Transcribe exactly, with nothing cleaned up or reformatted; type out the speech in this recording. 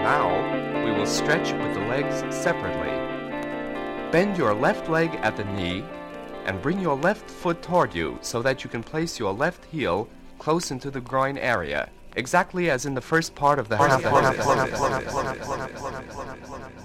Now, we will stretch with the legs separately. Bend your left leg at the knee and bring your left foot toward you so that you can place your left heel close into the groin area, exactly as in the first part of the half.